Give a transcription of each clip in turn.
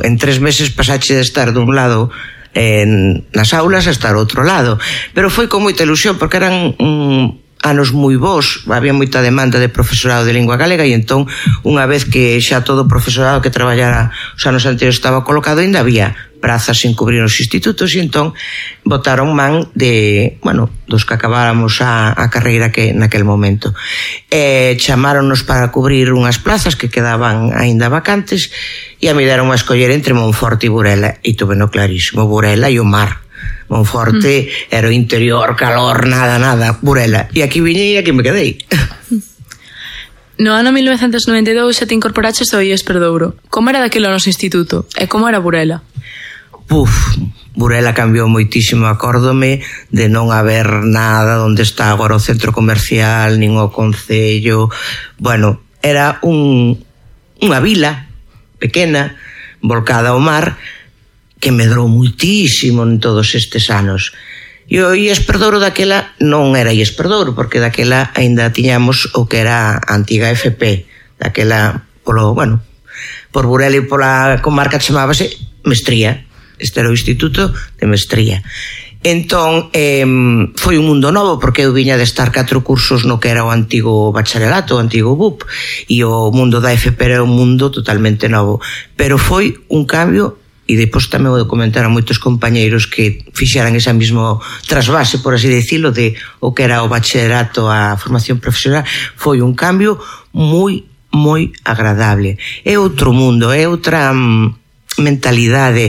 en 3 meses pasache de estar dun lado nas aulas a estar ao outro lado, pero foi con moita ilusión porque eran anos moi bons, había moita demanda de profesorado de lingua galega e entón unha vez que xa todo o profesorado que traballara os anos anteriores estaba colocado, ainda había prazas sin cubrir os institutos e entón botaron man de, dos que acabáramos a carreira que naquel momento. Chamáronnos para cubrir unhas plazas que quedaban aínda vacantes e a me deron a escoller entre Monforte e Burela e tuveno clarísimo, Burela e o mar. Monforte era o interior, calor, nada, Burela. E aquí viñei e aquí me quedei. No ano 1992 xa te incorporaches ao IES Perdouro. Como era daquilo o noso instituto? E como era Burela? Burela cambiou moitísimo, acórdome de non haber nada onde está agora o centro comercial, nin o concello. Era unha vila pequena, volcada ao mar, que medrou moitísimo en todos estes anos. E o IES Perdouro daquela non era IES Perdouro, porque daquela aínda tiñamos o que era a antiga FP. Daquela, por Burela e pola comarca chamábase Mestría. Este era o Instituto de Mestría. Entón, foi un mundo novo, porque eu viña de estar 4 cursos no que era o antigo bacharelato, o antigo BUP, e o mundo da FP era un mundo totalmente novo. Pero foi un cambio, e depois tamén vou comentar a moitos compañeiros que fixeran esa mismo trasvase, por así decirlo, de o que era o bacharelato a formación profesional. Foi un cambio moi, moi agradable. É outro mundo, é outra mentalidade,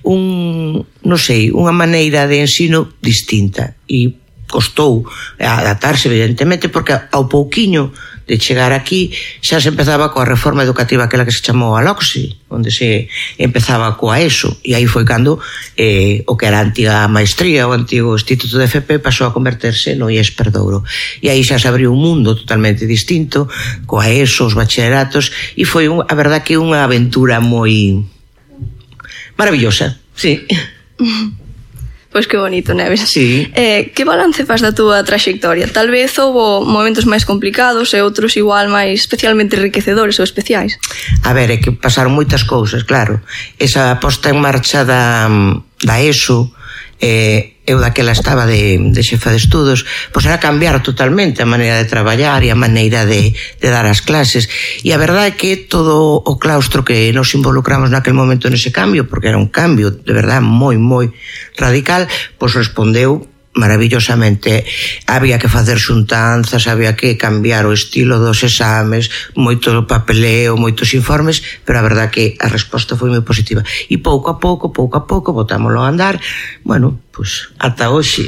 unha maneira de ensino distinta, e costou adaptarse evidentemente, porque ao pouquiño de chegar aquí xa se empezaba coa reforma educativa aquela que se chamou a LOCSI, onde se empezaba coa ESO, e aí foi cando o que era a antiga maestría, o antigo Instituto de FP, pasou a converterse no IES Perdouro, e aí xa se abriu un mundo totalmente distinto coa ESO, os bacharelatos, e foi a verdad que unha aventura moi maravillosa, sí. Pois que bonito, Neves. Sí. Que balance faz da túa traxectoria? Tal vez houbo momentos máis complicados e outros igual máis especialmente enriquecedores ou especiais. A ver, é que pasaron moitas cousas, claro. Esa posta en marcha da ESO, eu daquela estaba de xefa de estudos, pois era cambiar totalmente a maneira de traballar e a maneira de dar as clases, e a verdade é que todo o claustro que nos involucramos naquel momento nese cambio, porque era un cambio de verdade moi, moi radical, pois respondeu maravillosamente. Había que facer xuntanzas, había que cambiar o estilo dos exames, moito papeleo, moitos informes, pero a verdad que a resposta foi moi positiva. E pouco a pouco, botámoslo a andar, pois ata hoxe.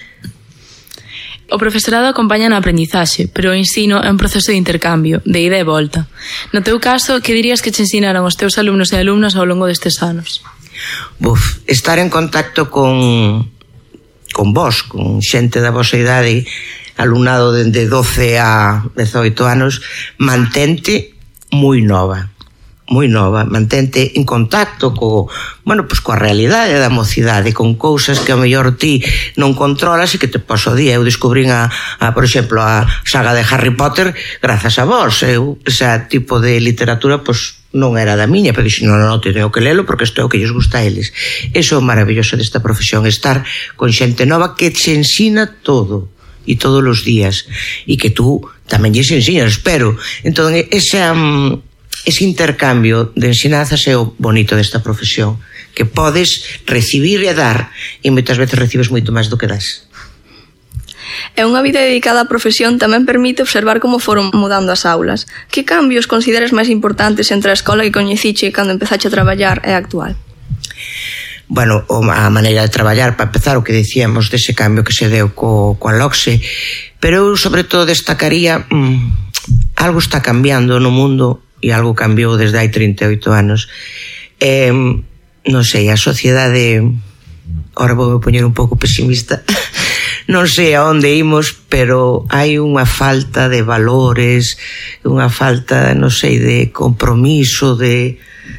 O profesorado acompaña na aprendizaxe, pero o ensino é un proceso de intercambio, de ida e volta. No teu caso, que dirías que che ensinaron os teus alumnos e alumnas ao longo destes anos? Estar en contacto con vos, con xente da vosa idade, alumnado de 12 a 18 anos, mantente moi nova, mantente en contacto coa realidade da mocidade, con cousas que ao mellor ti non controlas e que te pasa o día. Eu descubrín por exemplo, a saga de Harry Potter grazas a vos. Ese tipo de literatura, non era da miña, pero dixen, non, teño que lelo porque isto é o que lles gusta a eles. Eso é o maravilloso desta profesión, estar con xente nova que te ensina todo, e todos os días, e que tú tamén lles ensinas, espero. Entón, ese intercambio de ensinanzas é o bonito desta profesión, que podes recibir e dar, e moitas veces recibes moito máis do que das. E unha vida dedicada á profesión tamén permite observar como foron mudando as aulas. Que cambios consideras máis importantes entre a escola que coñeciche cando empezache a traballar e a actual? A maneira de traballar, para empezar, o que dicíamos dese cambio que se deu coa LOCSE, pero eu sobre todo destacaría algo está cambiando no mundo, e algo cambiou desde hai 38 anos. Non sei, a sociedade, ahora vou me poñer un pouco pesimista, non sei a onde imos, pero hai unha falta de valores, unha falta, non sei, de compromiso, de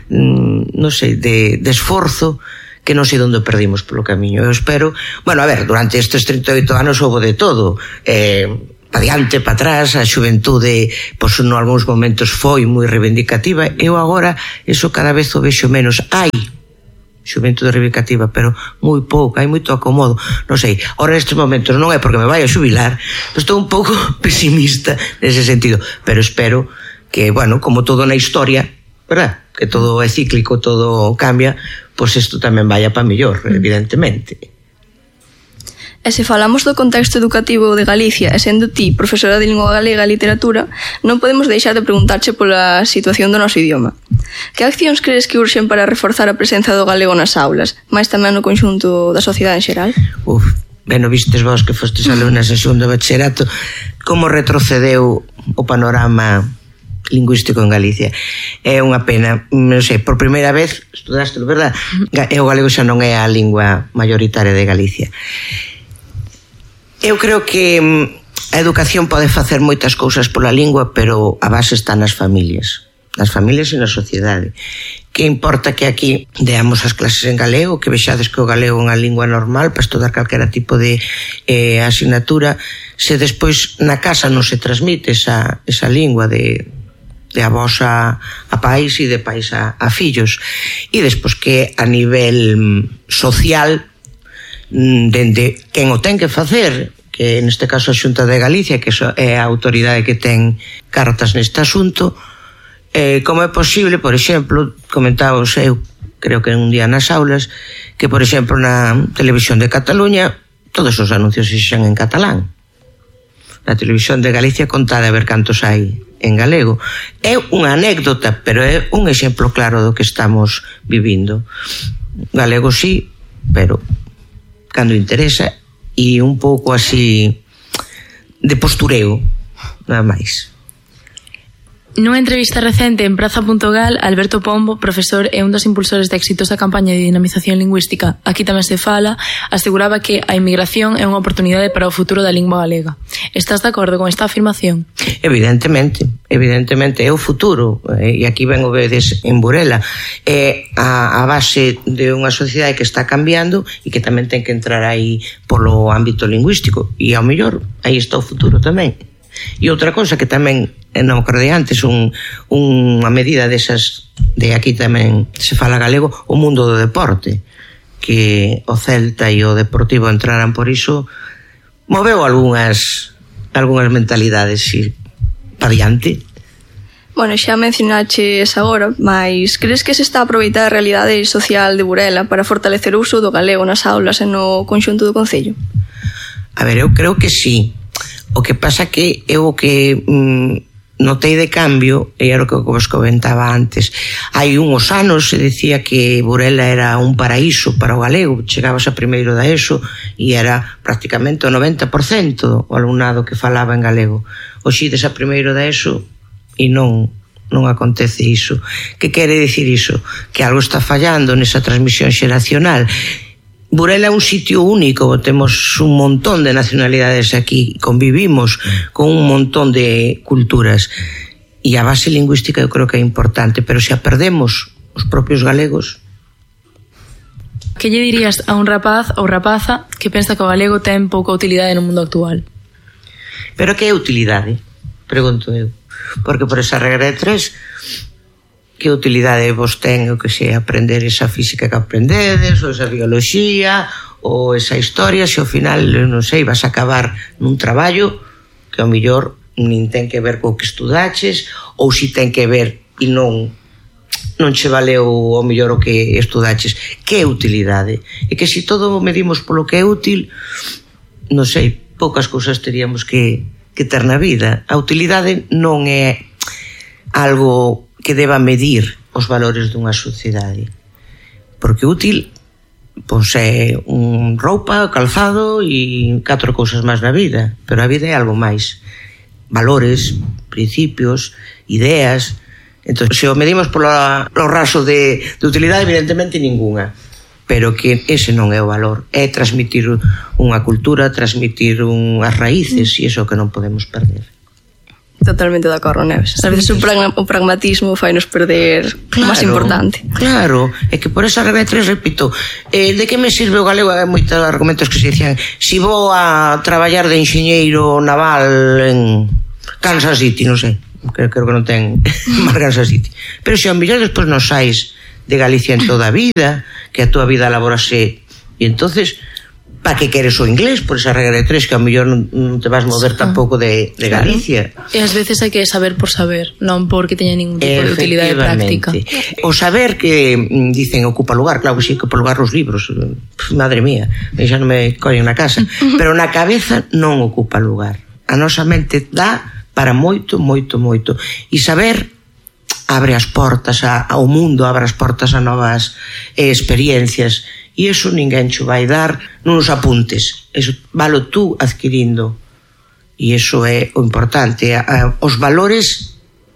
esforzo, que non sei onde perdimos polo camiño. Eu espero, durante estes 38 anos houve de todo, para diante, para atrás, a xuventude, pois, en algúns momentos foi moi reivindicativa. Eu agora, eso cada vez o vexo menos. Hai xuventude reivindicativa, pero moi pouco, hai moito acomodo. Non sei, ahora nestes momentos non é porque me vai a xubilar, pero estou un pouco pesimista nese sentido, pero espero que, bueno, como todo na historia, verdad? Que todo é cíclico, todo cambia, pois isto tamén vaya para mellor, evidentemente. E se falamos do contexto educativo de Galicia, e sendo ti profesora de lingua galega e literatura, non podemos deixar de preguntarche pola situación do noso idioma. Que accións crees que urxen para reforzar a presenza do galego nas aulas, máis tamén no conxunto da sociedade en xeral? Ben, vistes vos que fostes alumnas en segundo bachillerato, como retrocedeu o panorama lingüístico en Galicia. É unha pena, non sei, por primeira vez estudaste, verdad? O galego xa non é a lingua mayoritaria de Galicia. Eu creo que a educación pode facer moitas cousas pola lingua, pero a base está nas familias e na sociedade. Que importa que aquí deamos as clases en galego, que vexades que o galego é unha lingua normal para estudar calquera tipo de asignatura, se despois na casa non se transmite esa lingua de avós a pais e de pais a fillos, e despois que a nivel social, dende quen o ten que facer, que neste caso a Xunta de Galicia, que é a autoridade que ten cartas neste asunto, como é posible, por exemplo, comentábamos eu, creo que un día nas aulas, que por exemplo na televisión de Cataluña todos os anuncios se xan en catalán. Na televisión de Galicia contade a ver cantos hai en galego. É unha anécdota, pero é un exemplo claro do que estamos vivindo. Galego sí, pero cando interesa, e un pouco así de postureo, nada máis. Nunha entrevista recente en Praza.gal, Alberto Pombo, profesor e un dos impulsores da exitosa campaña de dinamización lingüística Aquí tamén se fala, aseguraba que a inmigración é unha oportunidade para o futuro da lingua galega. Estás de acordo con esta afirmación? Evidentemente é o futuro, e aquí ben o vedes en Burela, é a base de unha sociedade que está cambiando e que tamén ten que entrar aí polo ámbito lingüístico, e ao mellor aí está o futuro tamén. E outra cosa que tamén non acordei antes, unha medida desas de Aquí tamén se fala galego, o mundo do deporte, que o Celta e o Deportivo entraran por iso, moveu algunhas mentalidades para diante. Bueno, xa mencionaches agora, mas crees que se está a aproveitar a realidade social de Burela para fortalecer o uso do galego nas aulas e no conxunto do concello? A ver, eu creo que sí. O que pasa que eu o que notei de cambio, e era o que vos comentaba antes, hai uns anos se decía que Burela era un paraíso para o galego, chegabas a primeiro da ESO e era prácticamente o 90% o alumnado que falaba en galego. Hoxe ides a primeiro da ESO e non acontece iso. Que quere dicir iso? Que algo está fallando nesa transmisión xeracional. Burela é un sitio único, temos un montón de nacionalidades aquí, convivimos con un montón de culturas, e a base lingüística eu creo que é importante, pero se a perdemos os propios galegos. Que lle dirías a un rapaz ou rapaza que pensa que o galego ten pouca utilidade no mundo actual? Pero que é utilidade? Pregunto eu. Porque por esa regra de tres, que utilidade vos ten o que sei, aprender esa física que aprendedes, ou esa bioloxía, ou esa historia, se ao final, non sei, vas a acabar nun traballo que ao mellor nin ten que ver co que estudaches, ou si ten que ver e non che valeu ao mellor o que estudaches. Que é utilidade? E que se todo medimos polo que é útil, non sei, poucas cousas teríamos que ter na vida. A utilidade non é algo que deba medir os valores dunha sociedade, porque útil pois é un roupa, calzado e 4 cousas máis na vida, pero a vida é algo máis, valores, principios, ideas. Entón, se o medimos polo raso de utilidade, evidentemente ningunha, pero que ese non é o valor, é transmitir unha cultura, transmitir unhas raíces, e iso que non podemos perder. Totalmente de acordo, Neves. A veces o pragmatismo fai nos perder o máis importante. Claro, é que por esa regra 3, repito, de que me sirve o galego? Hai moitos argumentos que se dicían, si vou a traballar de enxeñeiro naval en Kansas City, non sei, creo que non ten máis Kansas City, pero se ao mellor despois non sais de Galicia en toda a vida, que a túa vida laborase, e entonces para que queres o inglés por esa regra de 3, que ao mellor non te vas mover tampouco de Galicia. E ás veces hai que saber por saber, non porque teña ningún tipo de utilidade práctica. O saber que dicen ocupa lugar, claro que sí, ocupa lugar os libros, madre mía, xa non me collen na casa, pero na cabeza non ocupa lugar. A nosa mente dá para moito, moito, moito. E saber abre as portas ao mundo, abre as portas a novas experiencias. E iso ninguén xo vai dar nuns apuntes, eso valo tú adquirindo, e iso é o importante. Os valores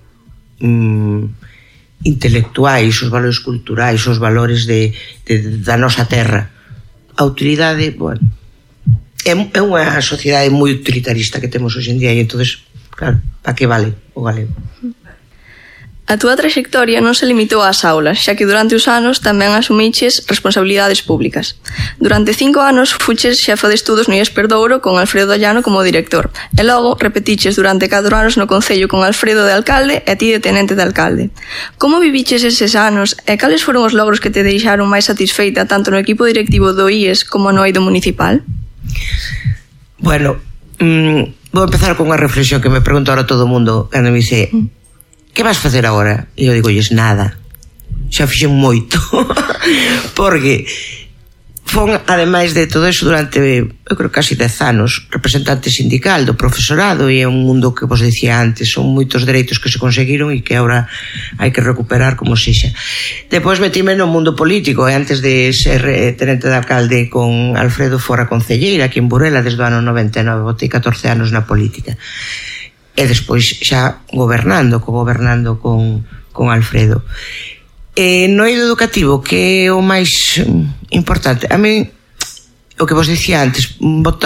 intelectuais, os valores culturais, os valores da nosa terra. A utilidade, bueno, é unha sociedade moi utilitarista que temos hoxe en día, e entonces, claro, para que vale o galego? A túa traxectoria non se limitou ás aulas, xa que durante os anos tamén asumiches responsabilidades públicas. Durante 5 anos fuches xefa de estudos no IES Perdouro con Alfredo Llano como director, e logo repetiches durante 4 anos no Concello con Alfredo de alcalde e ti de tenente de alcalde. Como viviches eses anos e cales foron os logros que te deixaron máis satisfeita tanto no equipo directivo do IES como no eido municipal? Bueno, vou empezar con unha reflexión que me pregunta ahora todo o mundo cando me dice que vas facer agora? E eu digolles nada, xa fixen moito porque fon, ademais de todo eso, durante eu creo casi 10 anos representante sindical do profesorado, e é un mundo que vos dicía antes, son moitos dereitos que se conseguiron e que agora hai que recuperar como sexa. Depois metime no mundo político, e antes de ser tenente de alcalde con Alfredo fora concelleira aquí en Burela desde o ano 99, botei 14 anos na política. E despois xa gobernando con Alfredo. No eido educativo, que é o máis importante, a mí, o que vos dicía antes,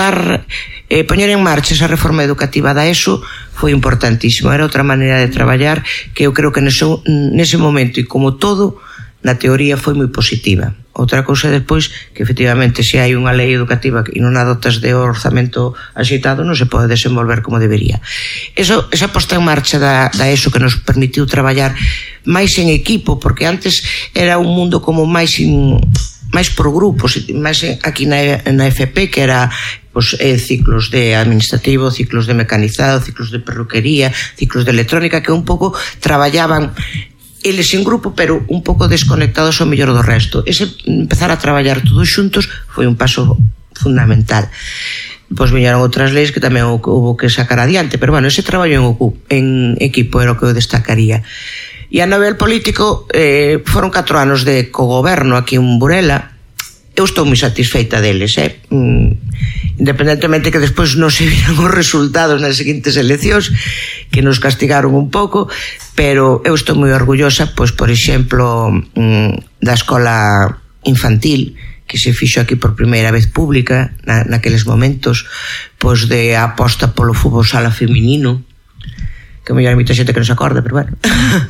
poñer en marcha esa reforma educativa da ESO foi importantísimo, era outra maneira de traballar que eu creo que nese momento, e como todo, na teoría foi moi positiva. Outra cousa despois, que efectivamente se hai unha lei educativa e non a dotas de orzamento axeitado, non se pode desenvolver como debería. Esa posta en marcha da ESO que nos permitiu traballar máis en equipo, porque antes era un mundo como máis por grupos, máis aquí na FP, que era ciclos de administrativo, ciclos de mecanizado, ciclos de perruquería, ciclos de electrónica, que un pouco traballaban eles en grupo, pero un pouco desconectados ao mellor do resto. Ese empezar a traballar todos xuntos foi un paso fundamental. Pois viñeron outras leis que tamén houve que sacar adiante, pero bueno, ese traballo en equipo era o que eu destacaría. E a nivel político foron 4 anos de cogoberno aquí en Burela. Eu estou moi satisfeita deles, independentemente que despois non se viran os resultados nas seguintes eleccións, que nos castigaron un pouco, pero eu estou moi orgullosa, pois, por exemplo, da escola infantil, que se fixo aquí por primeira vez pública naqueles momentos, pois de aposta polo fútbol sala feminino, que mellor hai moita xente que non se acorda, pero bueno.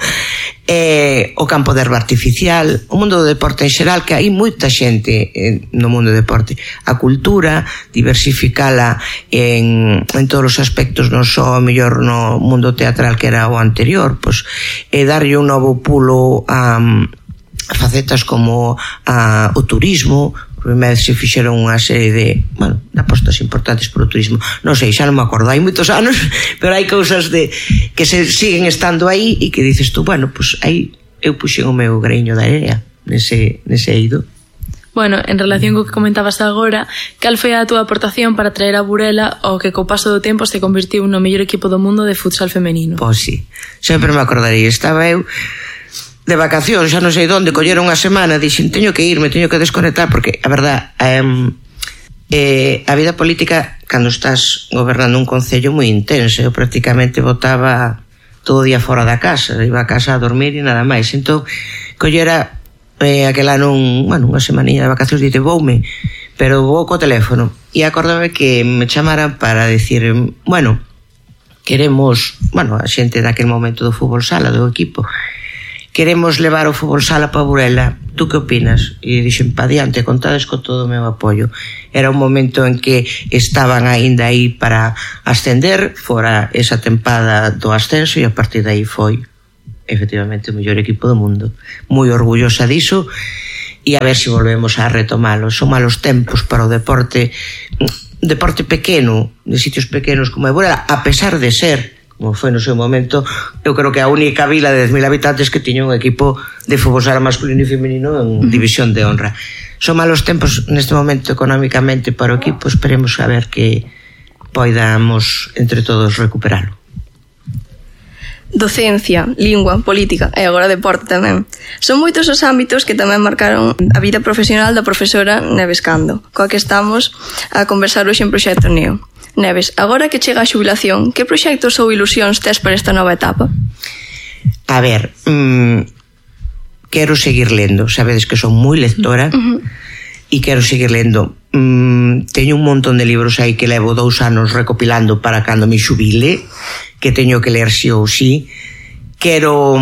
O campo de herba artificial, o mundo do deporte en xeral, que hai moita xente no mundo do deporte. A cultura, diversificala en todos os aspectos, non só mellor no mundo teatral que era o anterior, pois darlle un novo pulo a facetas como o turismo. Por primeira vez se fixeron unha serie de apostas importantes por o turismo. Non sei, xa non me acordo, hai moitos anos, pero hai cousas que se siguen estando aí e que dices tú, pois aí eu puxen o meu greño da area nese eido. Bueno, en relación co que comentabas agora, cal foi a túa aportación para traer a Burela o que co paso do tempo se convertiu no mellor equipo do mundo de futsal femenino? Pois sí, sempre me acordaría, estaba eu de vacacións, xa non sei onde, colleron unha semana, dixen, teño que irme, teño que desconectar, porque a verdad, a vida política, cando estás gobernando un concello moi intenso, eu prácticamente botaba todo o día fora da casa, iba a casa a dormir e nada máis, entón collera aquel ano unha semanilla de vacacións, dite, voume, pero vou co teléfono, e acordame que me chamaran para decir, queremos, a xente daquele momento do fútbol sala, do equipo, queremos levar o fútbol sala para Burela, tú que opinas? E dixen, pa diante, contades con todo o meu apoio. Era un momento en que estaban aínda aí para ascender, fora esa tempada do ascenso, e a partir de aí foi efectivamente o mellor equipo do mundo. Moi orgullosa diso, e a ver se volvemos a retomalo. Son malos tempos para o deporte pequeno, de sitios pequenos como é Burela, a pesar de ser, como foi no seu momento, eu creo que a única vila de 10.000 habitantes que tiña un equipo de fútbol sala masculino e femenino en división de honra. Son malos tempos neste momento económicamente para o equipo, esperemos a ver que poidamos entre todos recuperalo. Docencia, lingua, política e agora deporte tamén. Son moitos os ámbitos que tamén marcaron a vida profesional da profesora Neves Cando, coa que estamos a conversar hoxe en Proxecto Neo. Neves, agora que chega a xubilación, que proxectos ou ilusións tes para esta nova etapa? A ver, quero seguir lendo, sabedes que son moi lectora, e quero seguir lendo. Teño un montón de libros aí que levo 2 anos recopilando para cando me xubile, que teño que ler si ou si. Quero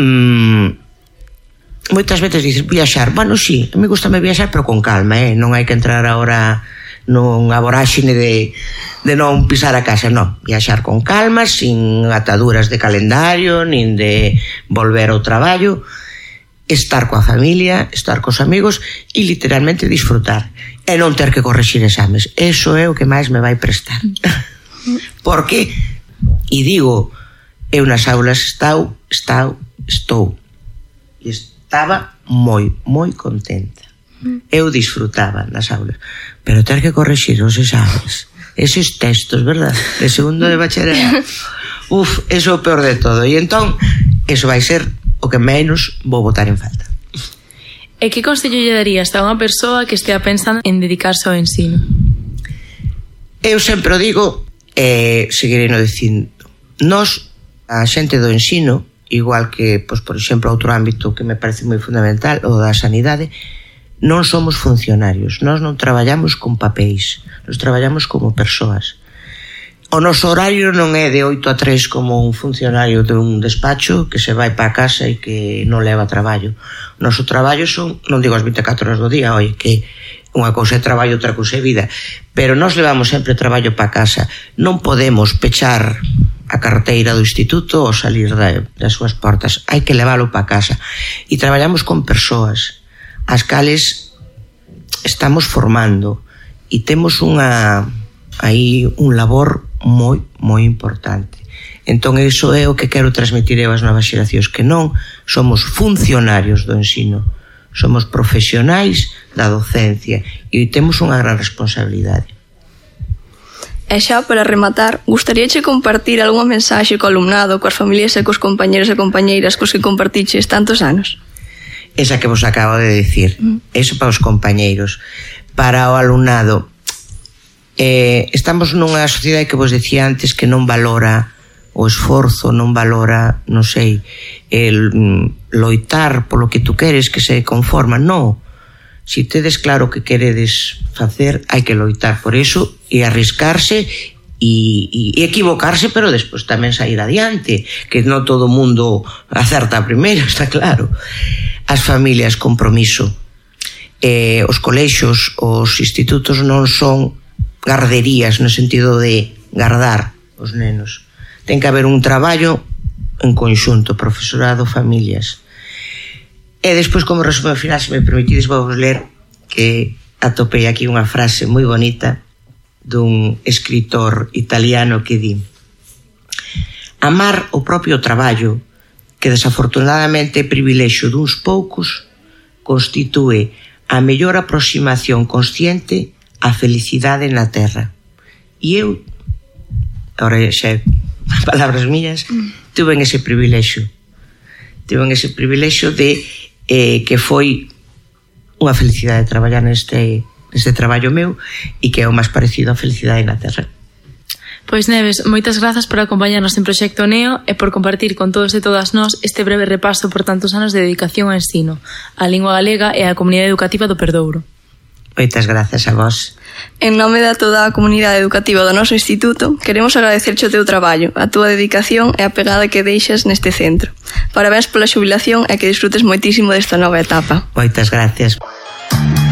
moitas veces dices viaxar, sí, me gustame viaxar, pero con calma, non hai que entrar agora nunha voráxine de non pisar a casa, non, viaxar con calma, sin ataduras de calendario, nin de volver ao traballo, estar coa familia, estar cos amigos e literalmente disfrutar e non ter que correxir exames. Eso é o que máis me vai prestar. Porque, e digo, eu nas aulas estou e estaba moi contenta. Eu disfrutaba nas aulas, pero ter que correxir os exames, eses textos, verdad, de segundo de bacharelato, eso é o peor de todo. E entón, eso vai ser o que menos vou botar en falta. E que consello lle darías a unha persoa que estea pensando en dedicarse ao ensino? Eu sempre o digo, seguirei no dicindo, nós, a xente do ensino, igual que, por exemplo, outro ámbito que me parece moi fundamental, o da sanidade, non somos funcionarios, nós non traballamos con papéis, nós traballamos como persoas. O noso horario non é de 8 a 3 como un funcionario de un despacho que se vai para casa e que non leva traballo. O noso traballo son, non digo as 24 horas do día, que unha cousa é traballo, outra cousa é vida, pero nós levamos sempre traballo para casa. Non podemos pechar a carteira do instituto ou salir das súas portas, hai que leválo para casa. E traballamos con persoas as cales estamos formando e temos un labor moi importante. Entón iso é o que quero transmitir ás novas xeracións, que non somos funcionarios do ensino, somos profesionais da docencia e temos unha gran responsabilidade. E xa para rematar, gustaríache compartir algunha mensaxe co alumnado, coas familias e cos compañeros e compañeiras cos que compartiches tantos anos? Esa que vos acabo de dicir, eso para os compañeiros. Para o alumnado, estamos nunha sociedade que vos decía antes que non valora o esforzo, non valora, non sei, el loitar polo que tú queres, que se conforma. Non, si tedes claro que queredes facer, hai que loitar por eso e arriscarse e equivocarse, pero despois tamén sair adiante, que non todo o mundo acerta a primeira, está claro. As familias, compromiso, os colexios, os institutos non son garderías no sentido de gardar os nenos. Ten que haber un traballo en conxunto, profesorado, familias. E despois, como resumo final, se me permitides, vou ler que atopei aquí unha frase moi bonita dun escritor italiano que di: amar o propio traballo, que desafortunadamente é privilexio duns poucos, constitúe a mellor aproximación consciente á felicidade na terra. E eu, agora xa palabras miñas, tuve ese privilexio de que foi unha felicidade traballar neste traballo meu e que é o máis parecido á felicidade na terra. Pois Neves, moitas grazas por acompañarnos en Proxecto Neo e por compartir con todos e todas nós este breve repaso por tantos anos de dedicación ao ensino, á lingua galega e á comunidade educativa do Perdouro. Moitas grazas a vos. En nome de toda a comunidade educativa do noso instituto, queremos agradecerche o teu traballo, a túa dedicación e a pegada que deixas neste centro. Parabéns pola xubilación e que disfrutes moitísimo desta nova etapa. Moitas gracias.